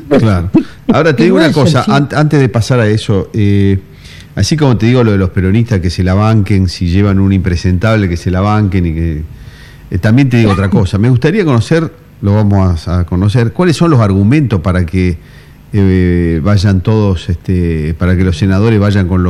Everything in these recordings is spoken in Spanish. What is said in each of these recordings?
Claro. Ahora te digo una cosa, antes de pasar a eso, así como te digo lo de los peronistas que se la banquen, si llevan un impresentable que se la banquen, y que también te digo otra cosa. Me gustaría conocer, lo vamos a conocer, cuáles son los argumentos para que vayan todos, para que los senadores vayan con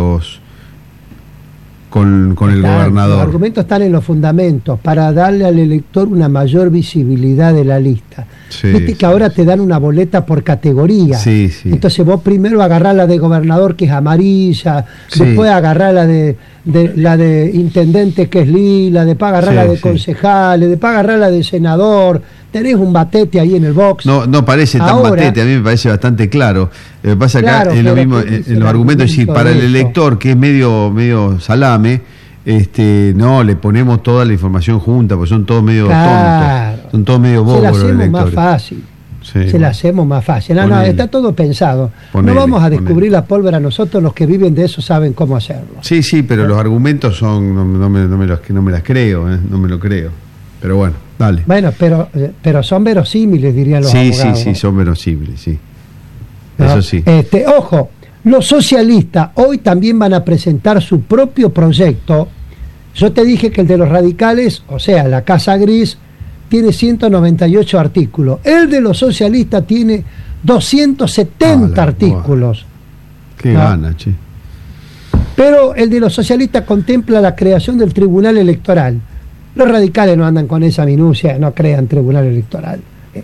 el gobernador. Los argumentos están en los fundamentos, para darle al elector una mayor visibilidad de la lista. Sí, viste que ahora te dan una boleta por categoría. Sí, sí. Entonces vos primero agarrás la de gobernador, que es amarilla, después agarrás la de intendente, que es lila, después agarrás la de concejales, después agarrás la de senador. Tenés un batete ahí en el box. No parece tan batete, a mí me parece bastante claro. Lo que pasa acá es lo mismo en los argumentos, es decir, para el elector, que es medio salame, no, le ponemos toda la información junta, porque son todos medio tontos, son todos medio bobos los electores. Más fácil. Se la hacemos más fácil. No, está todo pensado. No vamos a descubrir la pólvora nosotros, los que viven de eso saben cómo hacerlo. Sí, pero los argumentos son, no me las creo, no me lo creo. Pero bueno, dale. Bueno, pero son verosímiles, dirían los abogados. Sí, son verosímiles, sí. ¿No? Eso sí. Ojo, los socialistas hoy también van a presentar su propio proyecto. Yo te dije que el de los radicales, o sea, la Casa Gris, tiene 198 artículos. El de los socialistas tiene 270 artículos. Qué gana, che. Pero el de los socialistas contempla la creación del Tribunal Electoral. Los radicales no andan con esa minucia, no crean tribunal electoral,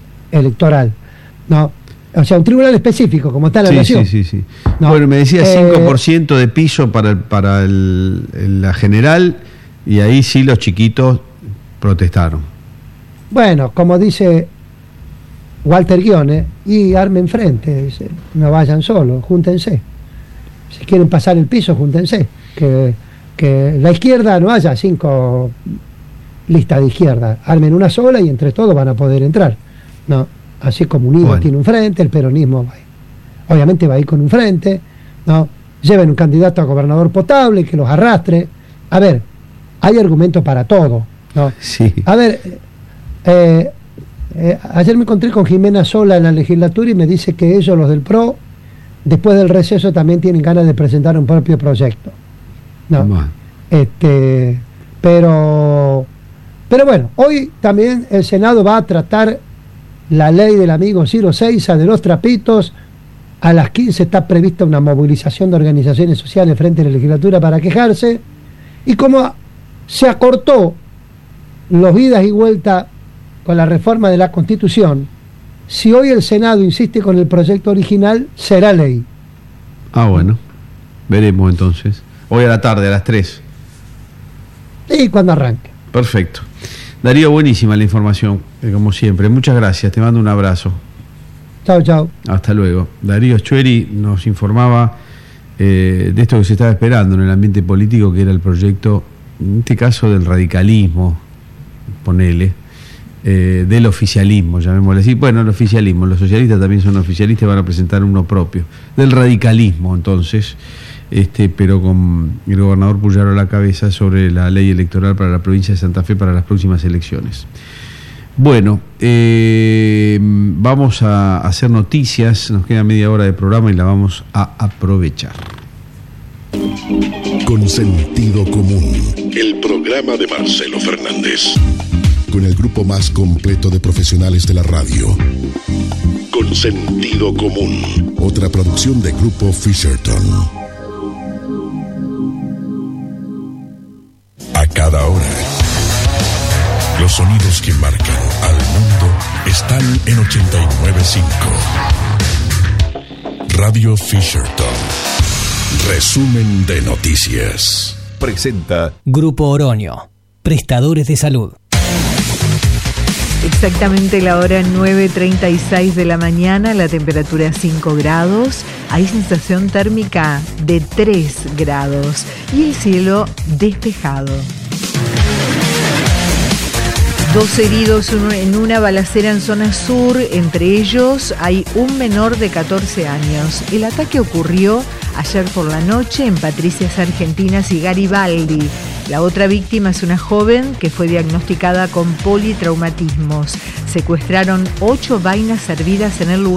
no, o sea, un tribunal específico, como está la nación. Sí. No, bueno, me decía 5% de piso para la general, y ahí sí los chiquitos protestaron. Bueno, como dice Walter Guione, y armen frente, dice, no vayan solos, júntense. Si quieren pasar el piso, júntense. Que la izquierda no haya 5 listas de izquierda, armen una sola y entre todos van a poder entrar. No, así como Unidos tiene un frente, el peronismo obviamente va a ir con un frente, no, lleven un candidato a gobernador potable que los arrastre. A ver, hay argumentos para todo, ¿no? Sí. A ver, ayer me encontré con Jimena Sola en la legislatura y me dice que ellos, los del PRO, después del receso también tienen ganas de presentar un propio proyecto. No, pero bueno, hoy también el Senado va a tratar la ley del amigo Ciro Seiza de los trapitos. A las 15 está prevista una movilización de organizaciones sociales frente a la legislatura para quejarse. Y como se acortó los idas y vueltas con la reforma de la Constitución, si hoy el Senado insiste con el proyecto original, será ley. Bueno, veremos entonces. Hoy a la tarde, a las 3. Y cuando arranque. Perfecto. Darío, buenísima la información, como siempre. Muchas gracias, te mando un abrazo. Chao. Hasta luego. Darío Schueri nos informaba de esto que se estaba esperando en el ambiente político, que era el proyecto, en este caso del radicalismo, ponele, del oficialismo, llamémosle así. Bueno, el oficialismo, los socialistas también son oficialistas, van a presentar uno propio. Del radicalismo, entonces, pero con el gobernador Puyaro a la cabeza, sobre la ley electoral para la provincia de Santa Fe para las próximas elecciones. Bueno, vamos a hacer noticias, nos queda media hora de programa y la vamos a aprovechar. Con sentido común, el programa de Marcelo Fernández, con el grupo más completo de profesionales de la radio. Con sentido común, otra producción de Grupo Fisherton. A cada hora, los sonidos que marcan al mundo están en 89.5. Radio Fisherton. Resumen de noticias. Presenta Grupo Oroño, prestadores de salud. Exactamente la hora 9:36 de la mañana, la temperatura 5 grados, hay sensación térmica de 3 grados y el cielo despejado. 2 heridos en una balacera en zona sur, entre ellos hay un menor de 14 años. El ataque ocurrió ayer por la noche en Patricias Argentinas y Garibaldi. La otra víctima es una joven que fue diagnosticada con politraumatismos. Secuestraron 8 vainas servidas en el lugar.